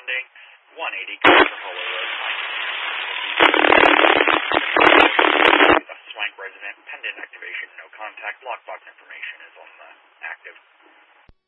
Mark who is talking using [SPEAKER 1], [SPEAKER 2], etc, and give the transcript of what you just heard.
[SPEAKER 1] responding. 180 Christopher Fuller Road. Swank resident. Pendant activation. No contact. Lockbox information.